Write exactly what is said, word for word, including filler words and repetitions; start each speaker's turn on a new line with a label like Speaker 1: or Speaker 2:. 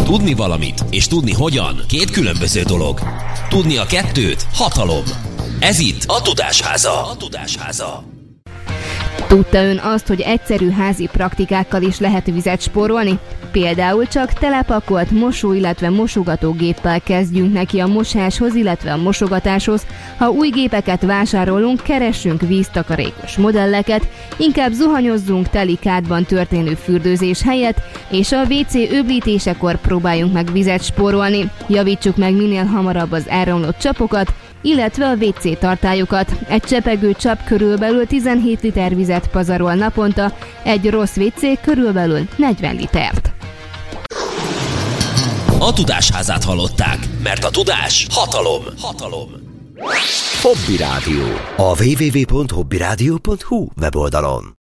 Speaker 1: Tudni valamit és tudni hogyan két különböző dolog. Tudni a kettőt hatalom. Ez itt a Tudásháza. A Tudásháza.
Speaker 2: Tudta ön azt, hogy egyszerű házi praktikákkal is lehet vizet spórolni? Például csak telepakolt mosó, illetve mosogatógéppel kezdjünk neki a mosáshoz, illetve a mosogatáshoz. Ha új gépeket vásárolunk, keressünk víztakarékos modelleket, inkább zuhanyozzunk teli kádban történő fürdőzés helyett, és a vé cé öblítésekor próbáljunk meg vizet spórolni. Javítsuk meg minél hamarabb az elromlott csapokat, illetve a vé cé tartályokat. Egy csepegő csap körülbelül tizenhét liter vizet pazarol naponta, egy rossz vé cé körülbelül negyven litert.
Speaker 1: A Tudásházát hallották, mert a tudás hatalom. Hatalom.
Speaker 3: Hobby Rádió. A double-u double-u double-u pont hobby rádió pont hu weboldalon.